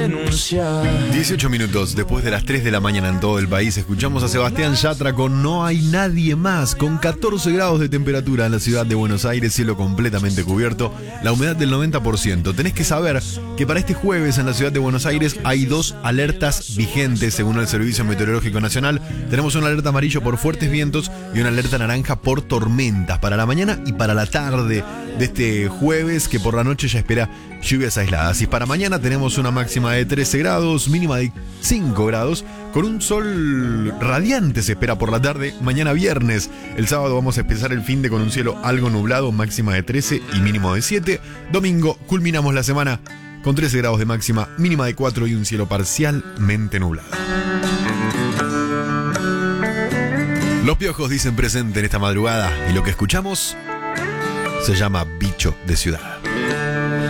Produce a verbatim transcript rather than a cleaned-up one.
denunciar. dieciocho minutos después de las tres de la mañana en todo el país, escuchamos a Sebastián Yatra con No hay nadie más, con catorce grados de temperatura en la ciudad de Buenos Aires, cielo completamente cubierto, la humedad del noventa por ciento. Tenés que saber que para este jueves en la ciudad de Buenos Aires hay dos alertas vigentes según el Servicio Meteorológico Nacional. Tenemos una alerta amarillo por fuertes vientos y una alerta naranja por tormentas para la mañana y para la tarde de este jueves, que por la noche ya espera lluvias aisladas. Y para mañana tenemos una máxima de trece grados, mínima de cinco grados, con un sol radiante se espera por la tarde. Mañana viernes, el sábado vamos a empezar el fin de con un cielo algo nublado, máxima de trece y mínimo de siete. Domingo culminamos la semana con trece grados de máxima, mínima de cuatro y un cielo parcialmente nublado. Los Piojos dicen presente en esta madrugada y lo que escuchamos se llama Bicho de Ciudad.